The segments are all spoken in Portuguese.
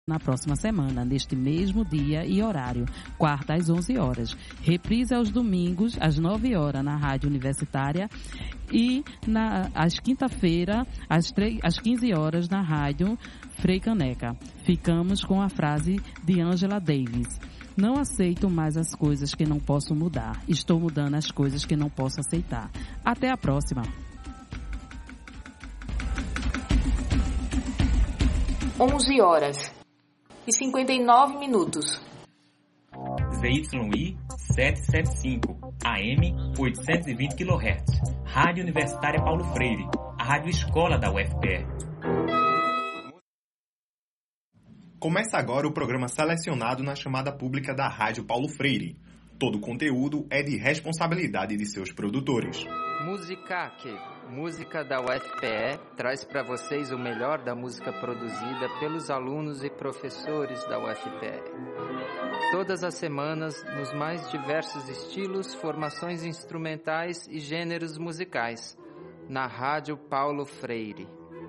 Na próxima semana, neste mesmo dia e horário, quarta às 11 horas. Reprise aos domingos, às 9 horas, na Rádio Universitária e às quinta-feira, às 15 horas, na Rádio Frei Caneca. Ficamos com a frase de Angela Davis. Não aceito mais as coisas que não posso mudar. Estou mudando as coisas que não posso aceitar. Até a próxima. 11 horas e 59 minutos. ZYI 775, AM 820 kHz. Rádio Universitária Paulo Freire, a rádio escola da UFPE. Começa agora o programa selecionado na chamada pública da Rádio Paulo Freire. Todo o conteúdo é de responsabilidade de seus produtores. Musicaque, música da UFPE, traz para vocês o melhor da música produzida pelos alunos e professores da UFPE. Todas as semanas, nos mais diversos estilos, formações instrumentais e gêneros musicais, na Rádio Paulo Freire.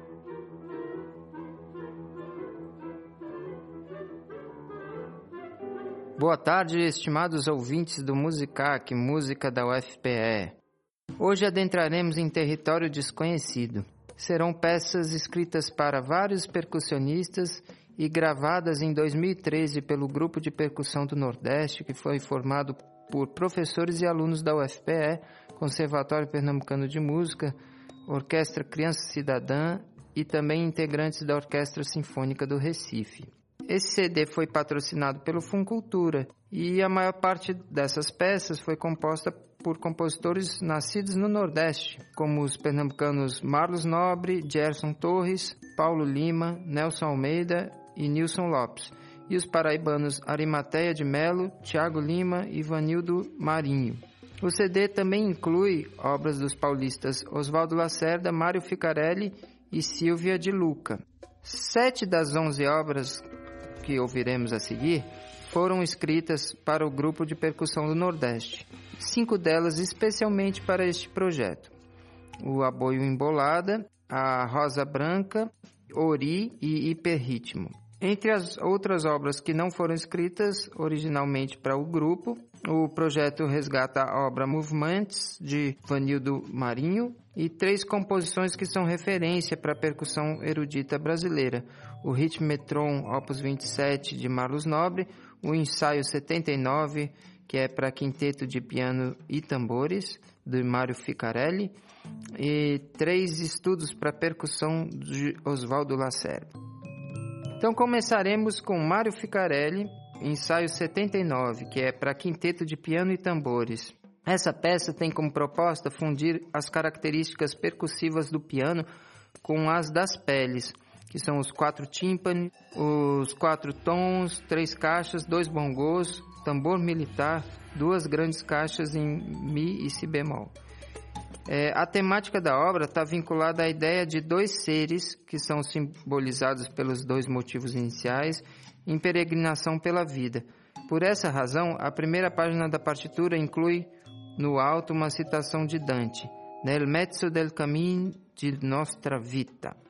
Boa tarde, estimados ouvintes do Musicaque, música da UFPE. Hoje adentraremos em território desconhecido. Serão peças escritas para vários percussionistas e gravadas em 2013 pelo Grupo de Percussão do Nordeste, que foi formado por professores e alunos da UFPE, Conservatório Pernambucano de Música, Orquestra Criança Cidadã e também integrantes da Orquestra Sinfônica do Recife. Esse CD foi patrocinado pelo Funcultura e a maior parte dessas peças foi composta por compositores nascidos no Nordeste, como os pernambucanos Marlos Nobre, Gerson Torres, Paulo Lima, Nelson Almeida e Nilson Lopes, e os paraibanos Arimateia de Melo, Tiago Lima e Vanildo Marinho. O CD também inclui obras dos paulistas Oswaldo Lacerda, Mário Ficarelli e Silvia de Luca. 7 das 11 obras que ouviremos a seguir foram escritas para o Grupo de Percussão do Nordeste, 5 delas especialmente para este projeto: o Aboio Embolada, a Rosa Branca, Ori e Hiperritmo. Entre as outras obras que não foram escritas originalmente para o grupo, o projeto resgata a obra Movements, de Vanildo Marinho, e 3 composições que são referência para a percussão erudita brasileira: o Ritmetron Opus 27, de Marlos Nobre, o Ensaio 79, que é para quinteto de piano e tambores, de Mário Ficarelli, e 3 estudos para percussão de Oswaldo Lacerda. Então começaremos com Mário Ficarelli, Ensaio 79, que é para quinteto de piano e tambores. Essa peça tem como proposta fundir as características percussivas do piano com as das peles, que são os 4 tímpanos, os 4 tons, 3 caixas, 2 bongos, tambor militar, 2 grandes caixas em Mi e Si bemol. A temática da obra está vinculada à ideia de 2 seres, que são simbolizados pelos 2 motivos iniciais, em peregrinação pela vida. Por essa razão, a primeira página da partitura inclui no alto uma citação de Dante: Nel mezzo del cammino di nostra vita.